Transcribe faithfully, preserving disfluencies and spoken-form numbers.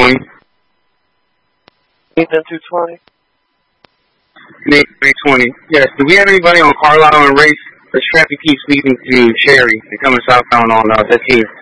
twenty. Nathan two twenty. Nathan three twenty. Yes. Do we have anybody on Carlisle and Race? The traffic keeps leading to Cherry and coming southbound on uh, fifteen.